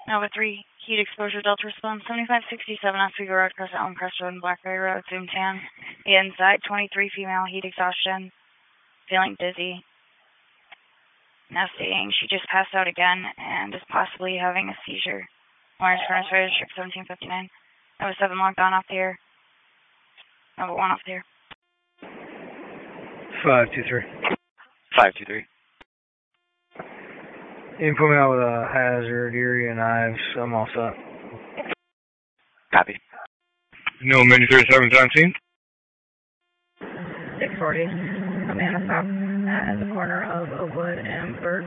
Nova 3, heat exposure, Delta response, 7567 Oswego Road, Crescent Elm Crest Road, and Blackberry Road, Zoom 10. Inside, 23 female, heat exhaustion, feeling dizzy. Now stating she just passed out again and is possibly having a seizure. Warner's Furnace Radio District 1759. Nova 7 logged on off the air. Nova 1 off the air. 523. 523. You can put me out with a hazard, area, knives. I'm all set. Copy. No, menu 3717. 640. Amanda Stop at the corner of Oakwood and Bird.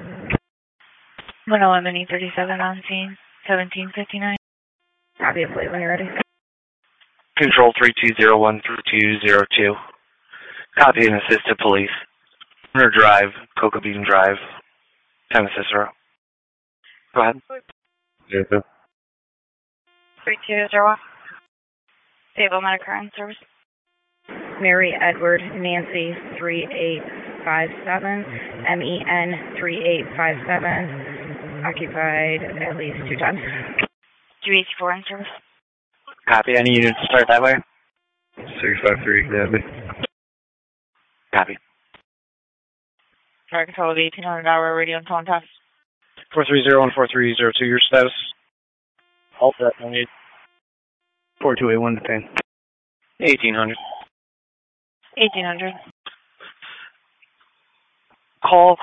111 37 on scene, 1759. Copy a plate when you're ready. Control 3201-3202. Copy and assist to police. Runner Drive, Cocoa Bean Drive, Town of Cicero. Go ahead. 3201. Stable Medicare service. Mary Edward Nancy 3857. MEN 3857. Occupied at least 2 times. 284 in service. Copy. Any units to start that way? 653. Yeah. Copy. Fire control of 1800-hour radio and phone test. 430-14302, your status? All set. I need 4281 detain. 1800. 1800. Call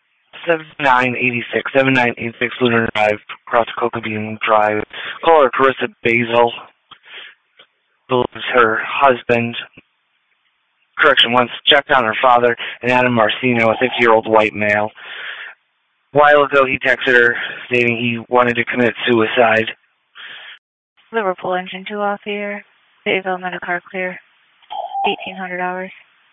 7986 Lunar Drive, across Cocoa Bean Drive. Caller Carissa Basil. Believes her husband. Correction, once checked on her father, and Adam Marcino, a 50-year-old white male. A while ago, he texted her stating he wanted to commit suicide. Liverpool engine 2 off the air. Fayetteville Medicar clear. 1800 hours.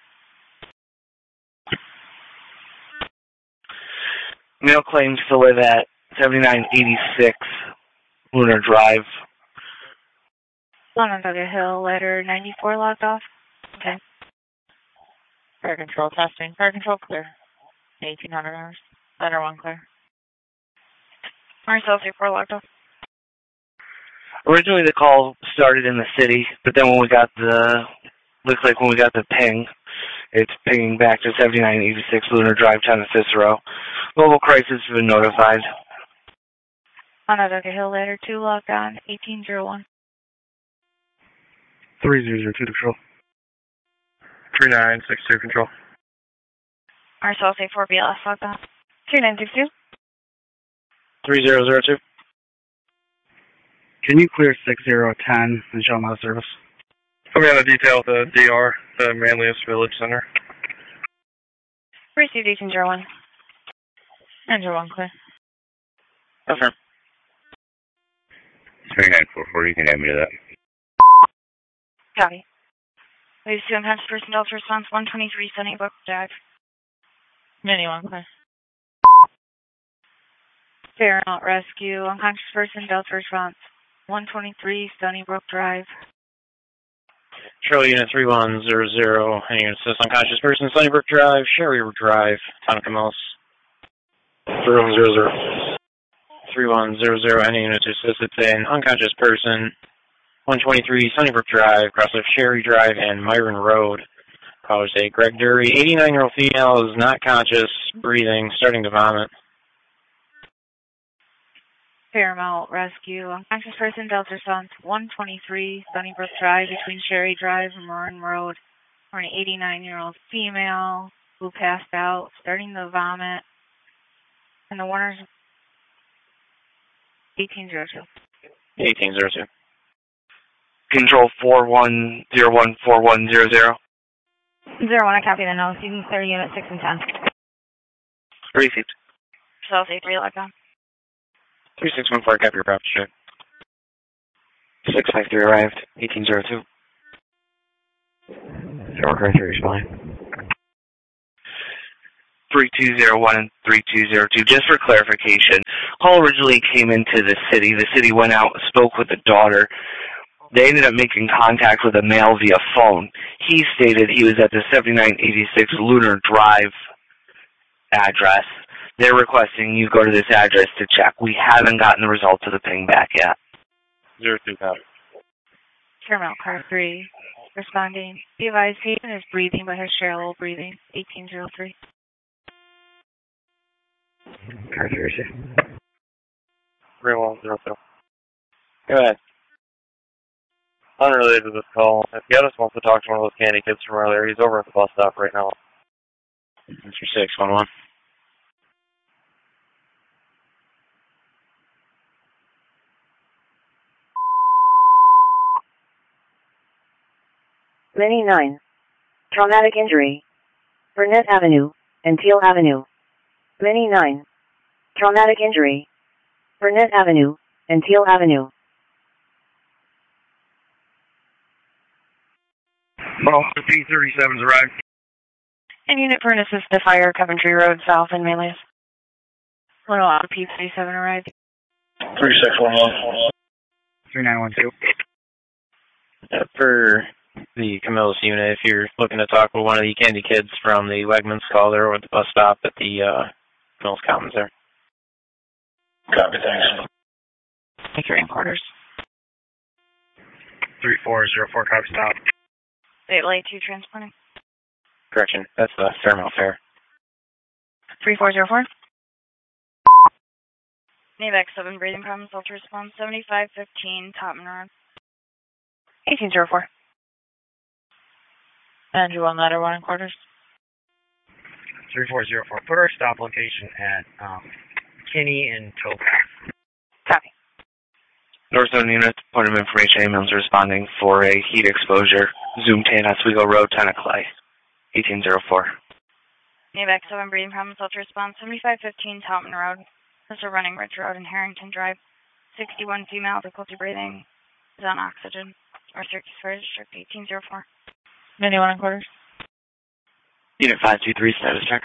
Male claims to live at 7986 Lunar Drive. Onondaga Hill, letter 94 logged off. Okay. Fire control testing. Fire control clear. 1800 hours. Letter 1 clear. Marcel 34 logged off. Originally, the call started in the city, but then when we got the ping, it's pinging back to 7986 Lunar Drive, Town of Cicero. Global crisis has been notified. Onondaga Hill, letter 2 logged on. 1801. 3002 control. 3962 control. Marcel 34 BLS logged on. 3962. 3002. Can you clear 6010 and show them out of service? Put me on a detail at the DR, the Manlius Village Center. Received 1801. Engine 1 clear. Affirm. 3944, you can add me to that. Copy. Leaves 2 unconscious person, Delta response 123 Sunnybrook Drive. Mini 1 clear. Fairmount Rescue, unconscious person, Delta response 123 Sunnybrook Drive. Charlie Unit 3100, any unit assist unconscious person, Sunnybrook Drive, Sherry Drive, Town of Camillus. 3100. 3100, any unit to assist an unconscious person, 123 Sunnybrook Drive, across of Sherry Drive and Myron Road. Caller say Greg Dury, 89-year-old female, is not conscious, breathing, starting to vomit. Fairmount Rescue, unconscious person, Delta response 123 Sunnybrook Drive between Sherry Drive and Myron Road. For an 89-year-old female who passed out, starting to vomit. And the Warner's 1802. 1802. Control 41014100. 01, I copy the notes. You can clear unit 6 and 10. Received. Cell 3 locked on. 3614, copy your property check. 653 arrived, 1802. Zero country, respond. 3201 and 3202. Just for clarification, call originally came into the city. The city went out, spoke with the daughter. They ended up making contact with a male via phone. He stated he was at the 7986 Lunar Drive address. They're requesting you go to this address to check. We haven't gotten the results of the ping back yet. 02 copy. Terminal car 3. Responding. Be advised, patient is breathing but has shallow breathing. 1803. Car 3. 3102. Go ahead. Unrelated to this call, if Geddes wants to talk to one of those candy kids from earlier, he's over at the bus stop right now. Mr. 611. Mini 9. Traumatic injury. Burnett Avenue and Teal Avenue. Mini 9. Traumatic injury. Burnett Avenue and Teal Avenue. Well, the P-37's arrived. And unit for an assist to fire Coventry Road South in Melees. 108 P-37 arrived. 3611. 3912. For the Camillus unit, if you're looking to talk with one of the candy kids from the Wegmans, call there or at the bus stop at the Camillus Commons there. Copy, thanks. Take your quarters. 3404, copy, stop. State Light 2 transporting. Correction, that's the Fairmount Fair. 3404. Navac 7 breathing problems, ultra response 7515 Topman Road. 1804. Andrew 1 ladder 1 quarters. 3404. Put our stop location at Kinney and Topaz. Copy. Northern unit, point of information, ambulance responding for a heat exposure. Zoomed in Oswego Road, Tenaclay. 1804. Navac 7 breathing problems, ultra response 7515 Topman Road. Mr. Running Ridge Road and Harrington Drive. 61 female, difficulty breathing, is on oxygen. Or Syracuse Fire District 1804. Mini 1 quarters. Unit 523, status check.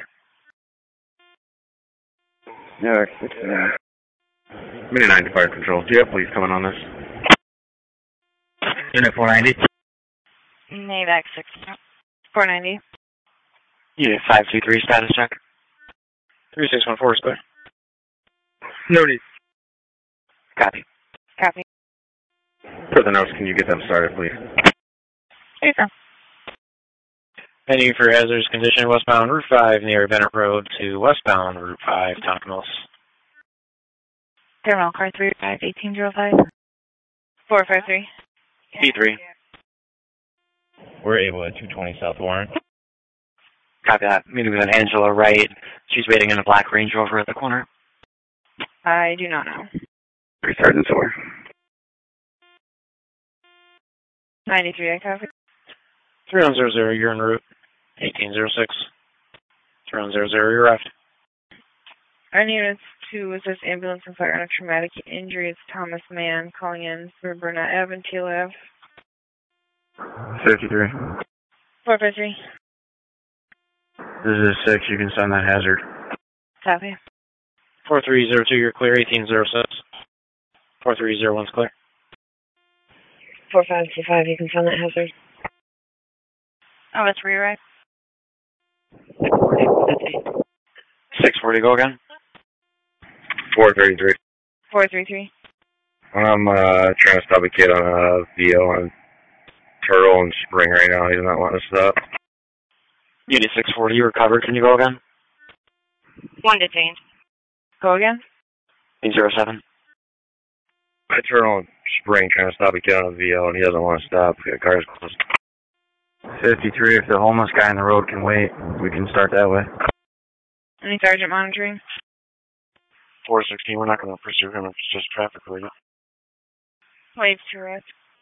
Yeah, Mini 9 to fire control. Do you have police coming on this? Unit 490. Navac 6. 490. Unit 523, status check. 3614 is clear. No need. Copy. Copy. For the notes, can you get them started, please? Hey, sir. Heading for hazardous condition westbound Route 5 near Bennett Road to westbound Route 5, Tonkamillis. Terminal car 3, 1805. 453. P3. We're able at 220 South Warren. Copy that. Meeting with Angela Wright. She's waiting in a black Range Rover at the corner. I do not know. 3 Sergeant Soar. 93, I copy. 3100, you're en route. 1806. 3100, you're arrived. Our units to assist ambulance and fire on a traumatic injury. It's Thomas Mann calling in for Burnett Ave and Teal Ave. 53. 453. This is 6. You can send that hazard. Copy. 4302, you're clear. 1806. 4301's clear. 4525, you can send that hazard. Oh, that's where you're at. 640, go again. 433. 433. I'm trying to stop a kid on a VO on Turtle and Spring right now. He's not wanting to stop. Unit 640, you recovered. Can you go again? 1 detained. Go again. 807. I Turtle and Spring trying to stop a kid on a VO and he doesn't want to stop. The car's closed. 53, if the homeless guy on the road can wait, we can start that way. Any sergeant monitoring? 416, we're not going to pursue him if it's just traffic related. Wave 2 right.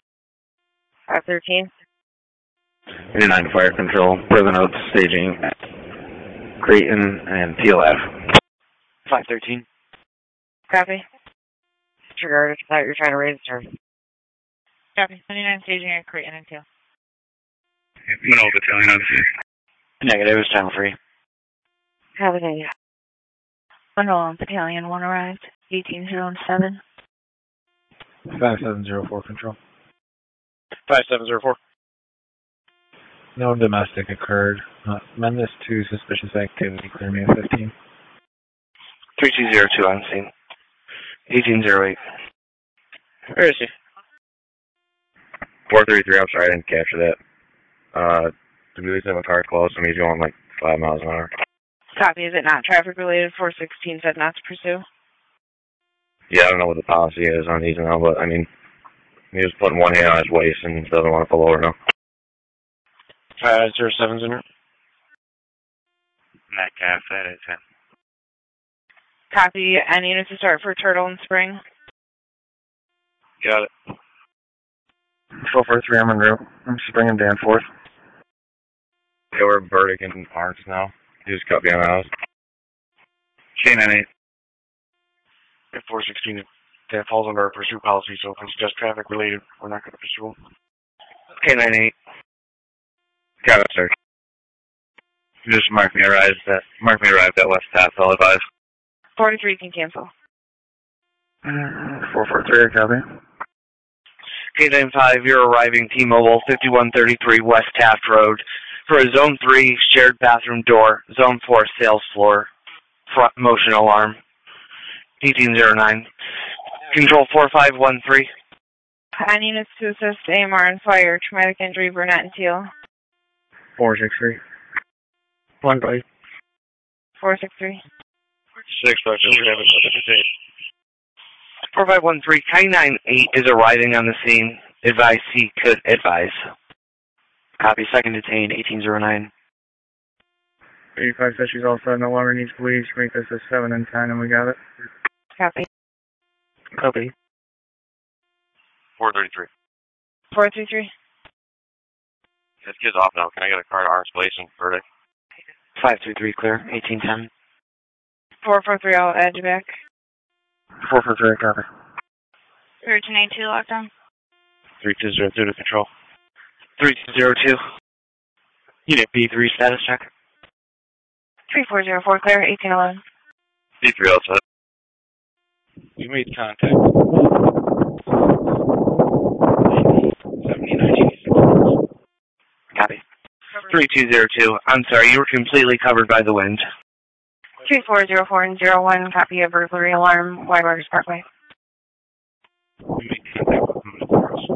513. 89 to fire control. Present out staging Creighton and Teal Ave. 513. Copy. Disregard if you thought you were trying to raise the turn. Copy. 29 staging at Creighton and Teal. Middle battalion, obviously. Negative, it's channel free. Have a good day. Monroe Battalion 1 arrived. 1807. 5704 control. 5704. No domestic occurred. Amend this to suspicious activity. Clear me at 15. 3202 on scene. 1808. Where is he? 433, I'm sorry, I didn't capture that. Did we least have a car close? I mean, he's going like 5 miles an hour. Copy. Is it not traffic related? 416 said not to pursue. Yeah, I don't know what the policy is on these now, but I mean, he was putting one hand on his waist and doesn't want to pull over now. 507's in it. Metcalf, that is him. Copy. I needed to start for Turtle and Spring. Got it. 443, I'm en route. I'm Spring and Danforth. Yeah, we're Burdick and Arts now. He just cut me on the house. K98. 416, that falls under our pursuit policy, so if it's just traffic related, we're not going to pursue him. K98. Got it, sir. Just mark me arrived at West Taft, I'll advise. 43 can cancel. 443, copy. K95, you're arriving T-Mobile, 5133 West Taft Road, for a Zone 3 shared bathroom door, Zone 4 sales floor, front motion alarm, 1809. Control 4513. I needed to assist AMR and fire, traumatic injury, Burnett and Teal. 463. 1 by 463. 6 just have it. 4513, K98 is arriving on the scene. Advise C could advise. Copy, second detained, 1809. 85 says she's all set, no longer needs police. Make this a 7 and 10, and we got it. Copy. Copy. 433. 433. This kid's off now. Can I get a car to Arts Place and Burdick? 523 clear, 1810. 443, I'll add you back. 443, copy. 1382 lockdown. 3202 to control. 3202. Unit B3 status check. 3404 clear, 1811. B3 all set. You made contact. 7986. Copy. 3202. I'm sorry, you were completely covered by the wind. 3404 and 01, copy of burglary alarm, White Waters Parkway. You made contact with him for us.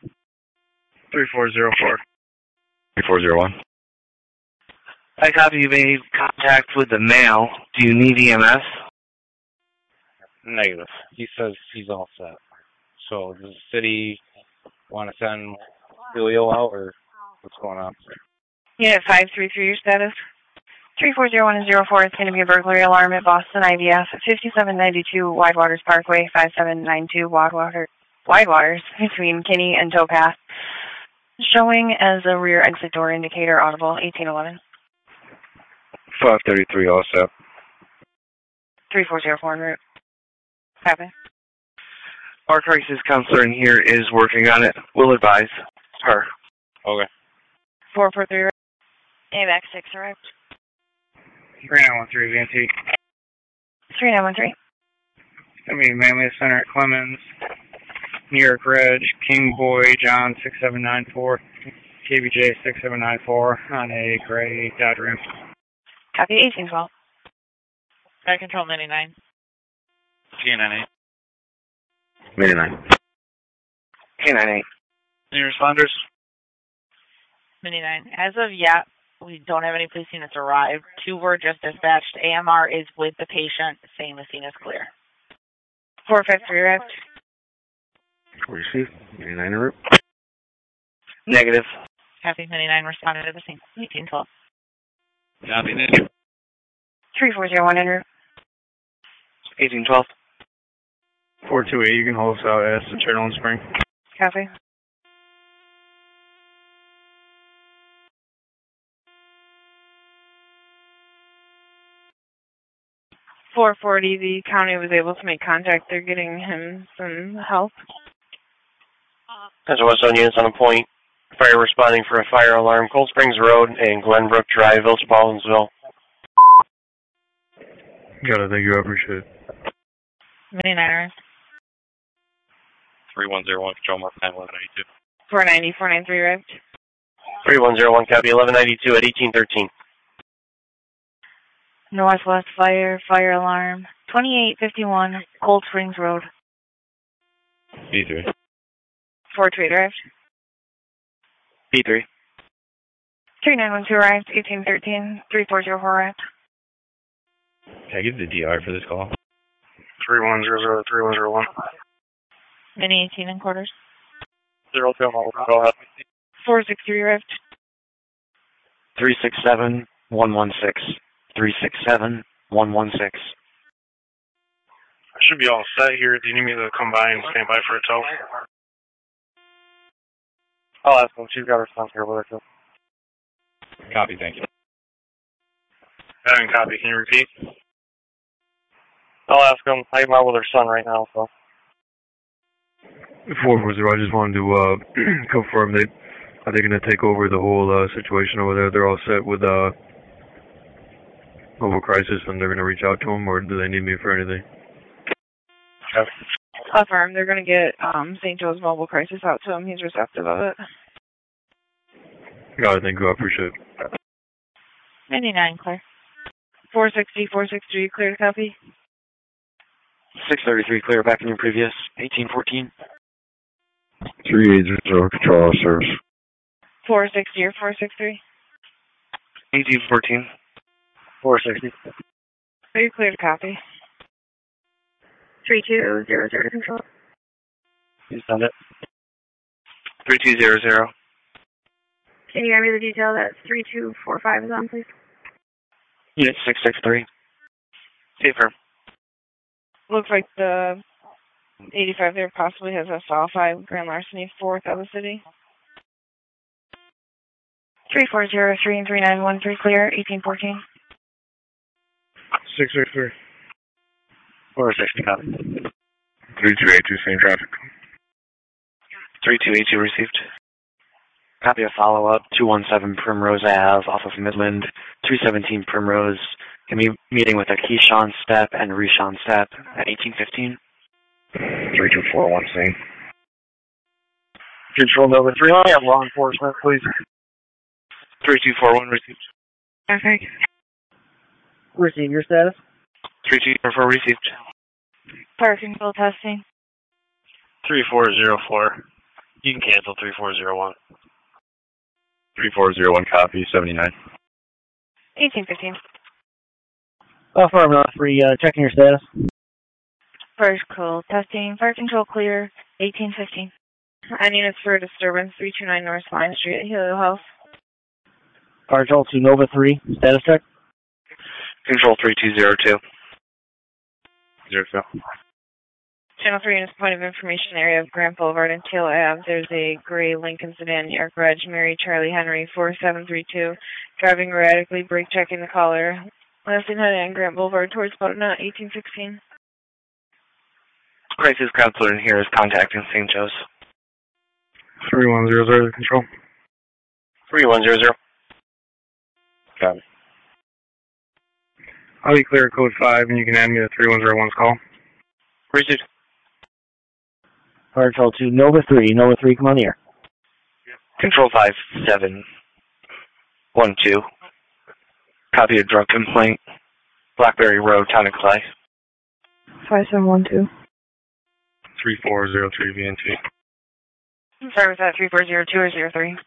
3404. 3401. I copy you made contact with the male. Do you need EMS? Negative. He says he's all set. So does the city want to send Julio out, or what's going on? Unit 533, your status? 3401 and 04, it's going to be a burglary alarm at Boston IVF at 5792 Wide Waters Parkway, 5792 Wide Waters, between Kinney and Towpath. Showing as a rear exit door indicator audible, 1811. 533 all set. 3404 en route. Copy. Our crisis counselor in here is working on it. We'll advise her. Okay. 443. AVAC 6 arrived. 3913 VNT. 3913. It's going to be Manly Center at Clemens, New York Reg, King Boy, John 6794, KBJ 6794 on a gray Dodge Ram. Copy, 1812. Fire control 99. K98. 99. K98. Any responders? 99. As of yet, we don't have any police units arrived. 2 were just dispatched. AMR is with the patient, saying the scene is clear. 453 arrived. We receive 99 en route. Negative. Copy 99 responded to the scene. 1812. Copy, negative. 3401 en route. 1812. 428, you can hold us out as the Turtle and Spring. Copy. .440, the county was able to make contact. They're getting him some help. That's West Zone units on a point. Fire responding for a fire alarm. Cold Springs Road and Glenbrook Drive, Village Baldwinsville. Got it, thank you, I appreciate it. 99. 3101, control mark 9192. 490, 493 arrived. 3101, copy 1192 at 1813. Northwest Fire, fire alarm. 2851 Cold Springs Road. B3. 4-3 drive. B3. 3912 arrived, 1813, 3404 arrived. Can I give the DR for this call? 3100-3101. Mini 18 and quarters. 02, go ahead. 463 arrived. 367-116. 367-116. I should be all set here. Do you need me to come by and stand by for a tow? I'll ask him. She's got her son here with her, too. Copy, thank you. I didn't copy. Can you repeat? I'll ask him. I'm out with her son right now, so. 440, I just wanted to confirm that are they going to take over the whole situation over there? They're all set with mobile crisis and they're going to reach out to them, or do they need me for anything? Affirm. They're going to get St. Joe's mobile crisis out to him. He's receptive of it. Got it, thank you. I appreciate it. 99 clear. 460, 463, clear to copy. 633 clear back in your previous. 1814. 380 control service. 460 or 463. 1814. 460. Are you clear to copy? 3200 control. You send it. 3200. Can you give me the detail that 3245 is on, please? Unit 663. Safer. Looks like the 85 there possibly has a saw 5 grand larceny 4th out of the city. 3403 and 3913 clear, 1814. 663. 460 copy. 3282, same traffic. 3282 received. Copy a follow-up, 217 Primrose Ave off of Midland, 317 Primrose. Can be meeting with a Keyshawn Step and Rishon Step at 1815. 3241, same. Control Nova 3, I have law enforcement, please. 3241 received. Okay. Receive your status. 3244 received. Fire control testing. 3404. You can cancel 3401. 3401, copy, 79. 1815. Affirm 3, checking your status. Fire control testing. Fire control clear. 1815. Any units for disturbance 329 North Line Street at Helio House. Fire control to Nova 3, status check. Control 3202. 02. Channel 3 units point of information area of Grant Boulevard and Taylor Ave. There's a gray Lincoln sedan, New York Reg, Mary Charlie Henry, 4732. Driving erratically, brake checking the caller. Last seen heading on Grant Boulevard towards Butternut, 1816. Crisis counselor in here is contacting St. Joe's. 3100 control. 3100. Copy. I'll be clear code 5 and you can add me to 3101's call. Received. Fire control to Nova 3. Nova 3, come on here. Control 5712. Copy a drug complaint. Blackberry Road, Town of Clay. 5712. 3403 VNT. Sorry, was that 3402 or 03?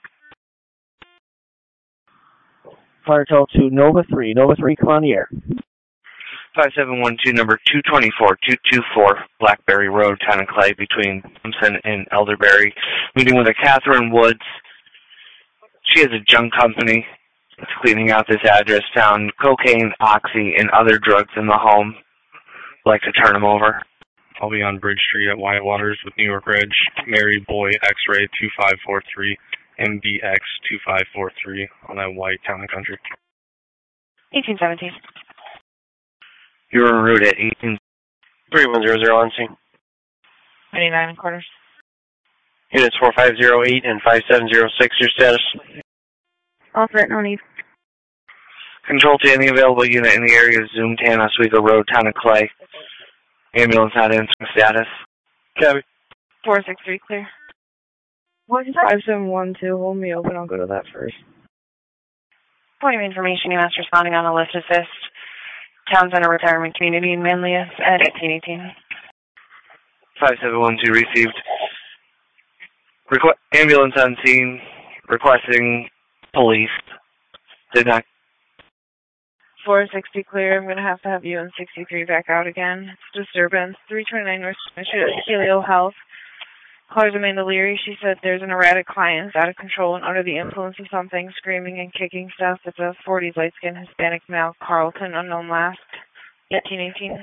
Fire control to Nova 3. Nova 3, come on here. 5712, number 224-224, Blackberry Road, Town of Clay, between Thompson and Elderberry. Meeting with a Catherine Woods. She has a junk company. It's cleaning out this address, found cocaine, oxy, and other drugs in the home. Like to turn them over. I'll be on Bridge Street at Wyatt Waters with New York Reg, Mary Boy X-Ray 2543, MBX 2543 on that white Town and Country. 1817. You're en route at 18. 3100 on scene. 99 and quarters. Units 4508 and 5706, your status. All set, no need. Control to any available unit in the area of Zoomtan, Oswego Road, Town of Clay. Ambulance not in status. Copy. 463 clear. 5712, hold me open, I'll go to that first. Point of information, you asked responding on a lift assist. Town Center Retirement Community in Manlius at 1818. 5712 received. Ambulance on scene, requesting police. Did not. 460 clear. I'm going to have you and 63 back out again. It's disturbance. 329 North Street at Helio Health. Caller's Amanda Leary. She said there's an erratic client out of control and under the influence of something, screaming and kicking stuff. It's a 40s light-skinned Hispanic male, Carlton, unknown last. 1818.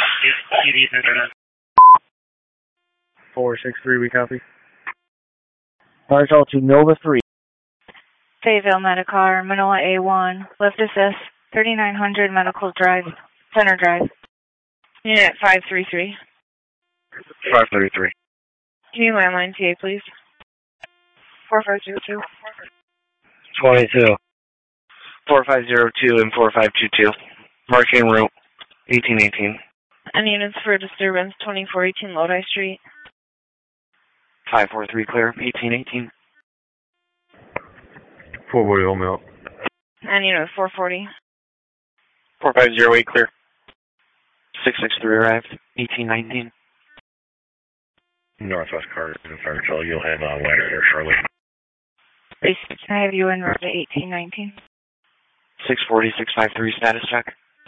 463, we copy. Parcel to Nova 3. Fayetteville Medicar, Manoa A1, left assist, 3900 Medical Drive, Center Drive. Unit 533. 533. Can you landline TA, please? 4502. 22. 4502 and 4522. Marking route 1818. And units for disturbance 2418 Lodi Street. 543 clear, 1818. 440 Old Mill. And unit 440. 4508 clear. 663 arrived, 1819. Northwest Carter, Fire Patrol, you'll have Wagner here shortly. Can I have you en route to 1819? 640, 653 status check.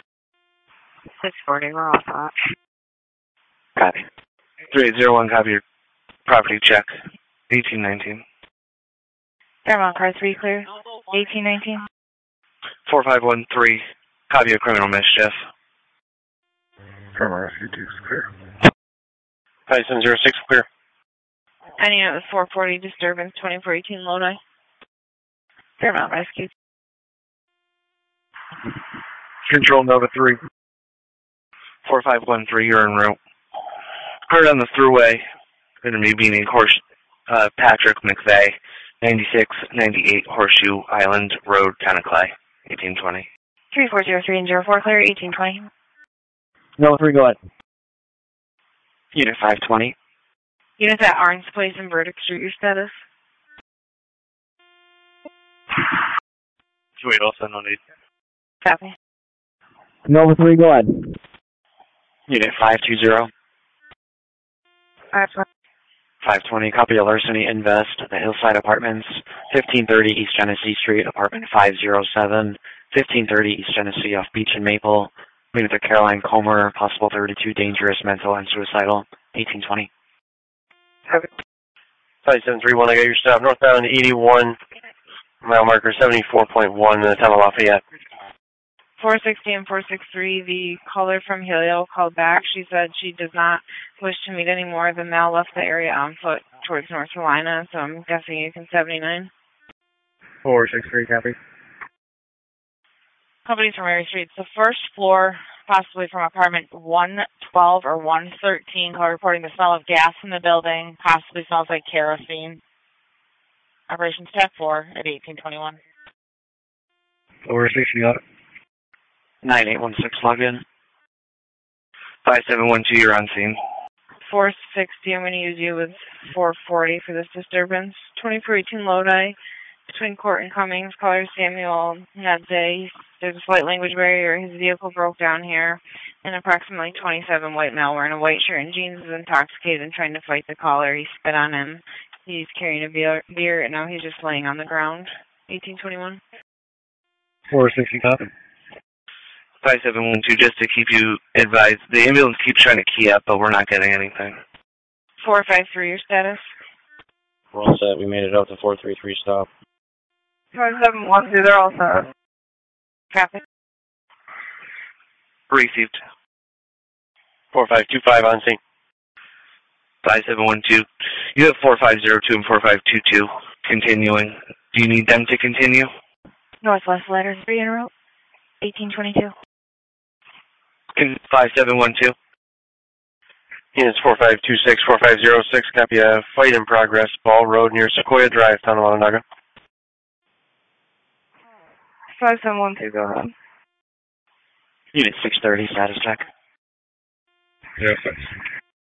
640, we're all set. Copy. 3801, copy your property check, 1819. Fairmont car 3 clear, 1819. 4513, copy of criminal mischief. Fairmont Rescue 2 is clear. 5706 clear. And unit 440 disturbance 2418 Lodi. Fairmont Rescue. Control Nova 3. 4513, you're en route. Heard on the thruway, going to be meeting Patrick McVeigh, 9698 Horseshoe Island Road, Town of Clay, 1820. 3403 and 04 clear, 1820. Nova 3, go ahead. Unit 520. Units at Arns Place and Burdick Street, your status? Wait, also no need. Copy. Nova 3, go ahead. Unit 520. 520. 520, copy of larceny invest, the Hillside Apartments, 1530 East Genesee Street, apartment 507, 1530 East Genesee off Beach and Maple, meeting with Caroline Comer, possible 32, dangerous, mental, and suicidal, 1820. 5731, I got your stop. Northbound 81, mile marker 74.1 in the town of Lafayette. 460 and 463, the caller from Helio called back. She said she does not wish to meet anymore. The male left the area on foot towards North Carolina, so I'm guessing you can 79. 463, copy. Companies from Mary Street. It's the first floor, possibly from apartment 112 or 113. Caller reporting the smell of gas in the building. Possibly smells like kerosene. Operations Tech 4 at 1821. 460, got it. 9816 log in. 5712, you're on scene. 460, I'm going to use you with 440 for this disturbance. 2418 Lodi, between Court and Cummings. Caller Samuel Nadze. There's a slight language barrier. His vehicle broke down here. An approximately 27 white male wearing a white shirt and jeans is intoxicated and trying to fight the caller. He spit on him. He's carrying a beer, and now he's just laying on the ground. 1821. 460, copy. 5712, just to keep you advised, the ambulance keeps trying to key up, but we're not getting anything. 453, your status? We're all set. We made it out to 433 stop. 5712, they're all set. Copy. Received. 4525 on scene. 5712. You have 4502 and 4522 continuing. Do you need them to continue? Northwest Ladder 3 en route, 1822. 5712. Units 4526, 4506, copy a fight in progress, Ball Road near Sequoia Drive, town of Onondaga. 5712, go ahead. Unit 630, status check. Yes,